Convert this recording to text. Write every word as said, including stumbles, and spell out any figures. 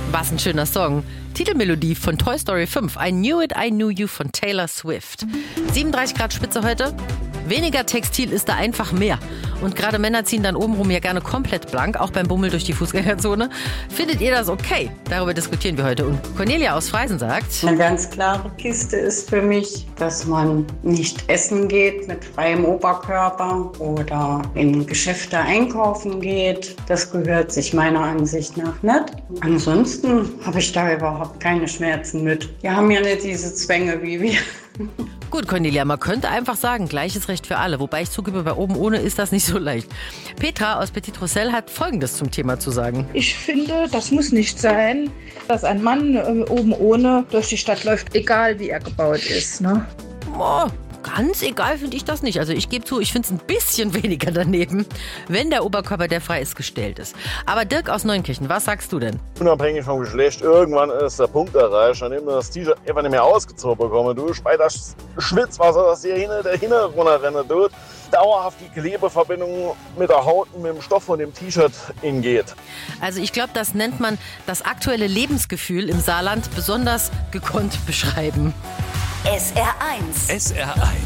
Was ein schöner Song. Titelmelodie von Toy Story fünf. I Knew It, I Knew You von Taylor Swift. siebenunddreißig Grad Spitze heute. Weniger Textil ist da einfach mehr. Und gerade Männer ziehen dann obenrum ja gerne komplett blank, auch beim Bummel durch die Fußgängerzone. Findet ihr das okay? Darüber diskutieren wir heute. Und Cornelia aus Freisen sagt: Eine ganz klare Kiste ist für mich, dass man nicht essen geht mit freiem Oberkörper oder in Geschäfte einkaufen geht. Das gehört sich meiner Ansicht nach nicht. Ansonsten habe ich da überhaupt keine Schmerzen mit. Wir haben ja nicht diese Zwänge wie wir. Gut, Cornelia, man könnte einfach sagen, gleiches Recht für alle. Wobei ich zugebe, bei oben ohne ist das nicht so leicht. Petra aus Petit Roussel hat Folgendes zum Thema zu sagen. Ich finde, das muss nicht sein, dass ein Mann äh, oben ohne durch die Stadt läuft, egal wie er gebaut ist. Ne? Oh, ganz egal finde ich das nicht. Also ich gebe zu, ich finde es ein bisschen weniger daneben, wenn der Oberkörper, der frei ist, gestellt ist. Aber Dirk aus Neunkirchen, was sagst du denn? Unabhängig vom Geschlecht, irgendwann ist der Punkt erreicht, an dem du das T-Shirt einfach nicht mehr ausgezogen bekommst. Du bei das Schwitzwasser, das hier hinten der Hinne runterrennen tut, dauerhaft die Klebeverbindung mit der Haut und mit dem Stoff von dem T-Shirt hingeht. Also ich glaube, das nennt man das aktuelle Lebensgefühl im Saarland besonders gekonnt beschreiben. S R eins. S R eins.